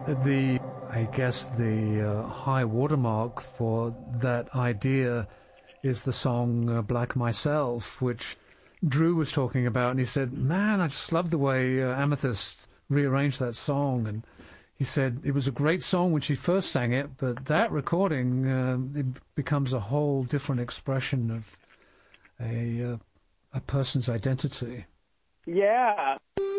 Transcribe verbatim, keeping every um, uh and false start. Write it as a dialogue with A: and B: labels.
A: The, I guess, the uh, high watermark for that idea is the song uh, Black Myself, which Drew was talking about, and he said, man, I just love the way uh, Amethyst rearranged that song. And he said it was a great song when she first sang it, but that recording, uh, it becomes a whole different expression of a, uh, a person's identity.
B: Yeah.